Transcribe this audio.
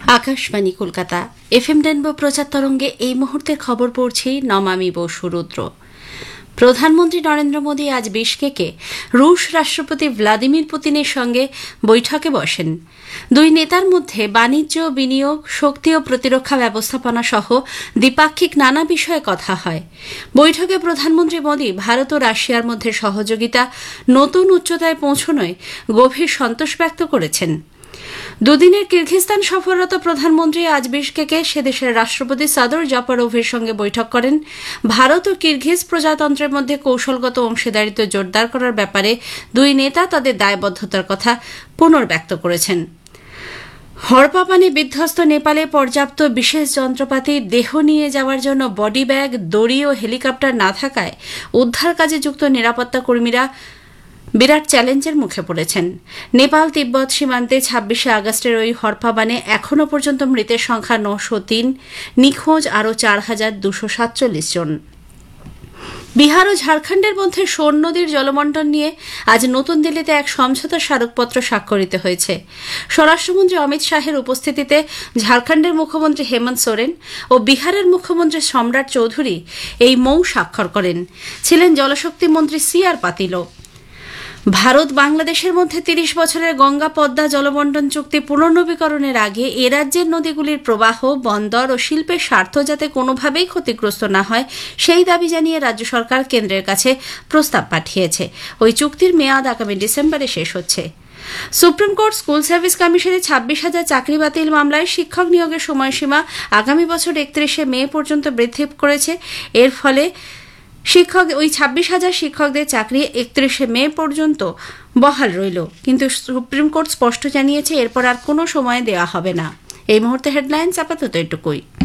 Akashvani Kolkata FM rainbow প্রচার তরঙ্গে এই মুহূর্তের খবর পড়ছি নমামি বসু রুদ্র। প্রধানমন্ত্রী নরেন্দ্র মোদী আজ বিশকেকে রুশ রাষ্ট্রপতি ভ্লাদিমির পুতিনের সঙ্গে বৈঠকে বসেন। দুই নেতার মধ্যে বাণিজ্য, বিনিয়োগ, শক্তি ও প্রতিরক্ষা ব্যবস্থাপনা সহ দ্বিপাক্ষিক নানা বিষয়ে কথা হয়। বৈঠকে প্রধানমন্ত্রী মোদী ভারত ও রাশিয়ার মধ্যে সহযোগিতা নতুন উচ্চতায় পৌঁছানোয় গভীর সন্তোষ ব্যক্ত করেছেন। দুদিনের কিরগিজস্তান সফররত প্রধানমন্ত্রী আজ বিশকেকে সে দেশের রাষ্ট্রপতি সাদর জাপারোভের সঙ্গে বৈঠক করেন। ভারত ও কিরগিজ প্রজাতন্ত্রের মধ্যে কৌশলগত অংশীদারিত্ব জোরদার করার ব্যাপারে দুই নেতা তাদের দায়বদ্ধতার কথা পুনর্ব্যক্ত করেছেন। হড়পাপানে বিধ্বস্ত নেপালে পর্যাপ্ত বিশেষ যন্ত্রপাতি, দেহ নিয়ে যাওয়ার জন্য বডি ব্যাগ, দড়ি ও হেলিকপ্টার না থাকায় উদ্ধার কাজে যুক্ত নিরাপত্তা কর্মীরা বিরাট চ্যালেঞ্জের মুখে পড়েছেন। নেপাল তিব্বত সীমান্তে ২৬শে আগস্টের ওই হরপাবানে এখনও পর্যন্ত মৃতের সংখ্যা ৯০৩, নিখোঁজ আরও ৪,২৪৭ জন। বিহার ও ঝাড়খণ্ডের মধ্যে সোন নদীর জলবন্টন নিয়ে আজ নতুন দিল্লিতে এক সমঝোতা স্মারকপত্র স্বাক্ষরিত হয়েছে। স্বরাষ্ট্রমন্ত্রী অমিত শাহের উপস্থিতিতে ঝাড়খণ্ডের মুখ্যমন্ত্রী হেমন্ত সোরেন ও বিহারের মুখ্যমন্ত্রী সম্রাট চৌধুরী এই মৌ স্বাক্ষর করেন। ছিলেন জলশক্তি মন্ত্রী সি.আর. পাতিলও। ভারত বাংলাদেশের মধ্যে ৩০ বছরের গঙ্গা পদ্মা জলবন্টন চুক্তি পুনর্নবীকরণের আগে এ রাজ্যের নদীগুলির প্রবাহ, বন্দর ও শিল্পের স্বার্থ যাতে কোনোভাবেই ক্ষতিগ্রস্ত না হয় সেই দাবি জানিয়ে রাজ্য সরকার কেন্দ্রের কাছে প্রস্তাব পাঠিয়েছে। ওই চুক্তির মেয়াদ আগামী ডিসেম্বরে শেষ হচ্ছে। সুপ্রিম কোর্ট স্কুল সার্ভিস কমিশনের ২৬,০০০ চাকরি বাতিল মামলায় শিক্ষক নিয়োগের সময়সীমা আগামী বছর ৩১শে মে পর্যন্ত বৃদ্ধি করেছে। এর ফলে ওই ২৬,০০০ শিক্ষকদের চাকরি ৩১শে মে পর্যন্ত বহাল রইল। কিন্তু সুপ্রিম কোর্ট স্পষ্ট জানিয়েছে এরপর আর কোনো সময় দেওয়া হবে না। এই মুহূর্তে হেডলাইন্স আপাতত এটুকুই।